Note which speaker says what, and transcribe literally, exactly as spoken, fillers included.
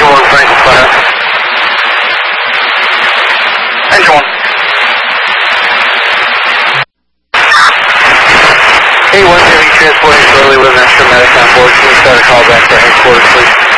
Speaker 1: Engine one, Franklin, fire. Engine one. eight one zero, transporting slowly with an extra medic on board. Can you start a call back to headquarters, please?